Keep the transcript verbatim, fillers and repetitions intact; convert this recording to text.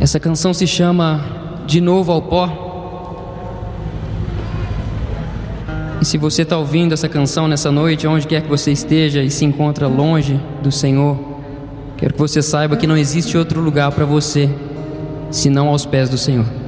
Essa canção se chama De Novo ao Pó. E se você está ouvindo essa canção nessa noite, onde quer que você esteja e se encontra longe do Senhor, quero que você saiba que não existe outro lugar para você senão aos pés do Senhor.